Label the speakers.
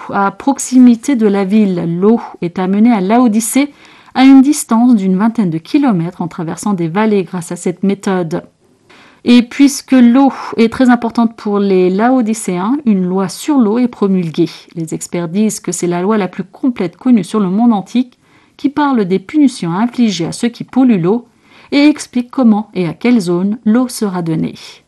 Speaker 1: à proximité de la ville. L'eau est amenée à Laodicée à une distance d'une vingtaine de kilomètres en traversant des vallées grâce à cette méthode. Et puisque l'eau est très importante pour les Laodicéens, une loi sur l'eau est promulguée. Les experts disent que c'est la loi la plus complète connue sur le monde antique, qui parle des punitions infligées à ceux qui polluent l'eau et explique comment et à quelle zone l'eau sera donnée.